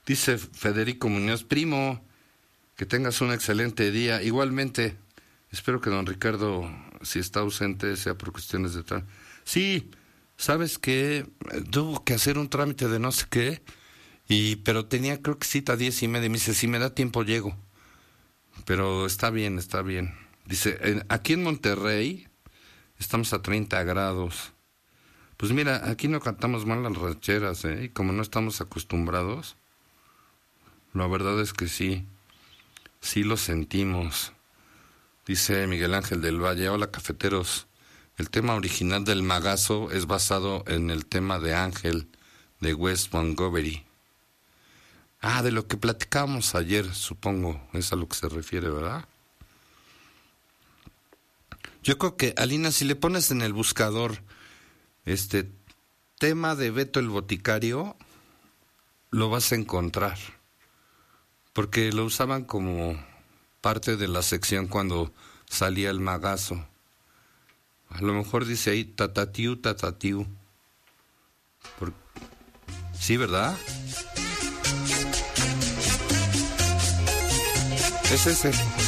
Dice Federico Muñoz, primo, que tengas un excelente día. Igualmente, espero que don Ricardo, si está ausente, sea por cuestiones de trámite. Sí, ¿sabes qué? Tuvo que hacer un trámite de no sé qué, pero tenía creo que cita a 10:30. Me dice, si me da tiempo llego. Pero está bien, está bien. Dice, aquí en Monterrey estamos a 30 grados. Pues mira, aquí no cantamos mal las rancheras, ¿eh? Y como no estamos acostumbrados, la verdad es que sí lo sentimos. Dice Miguel Ángel del Valle, hola cafeteros, el tema original del Magazo es basado en el tema de Ángel, de Wes Montgomery. Ah, de lo que platicábamos ayer, supongo, es a lo que se refiere, ¿verdad? Yo creo que, Alina, si le pones en el buscador tema de Beto el Boticario, lo vas a encontrar. Porque lo usaban como parte de la sección cuando salía el Magazo. A lo mejor dice ahí, tatatiu, tatatiu. Sí, ¿verdad? Es ese.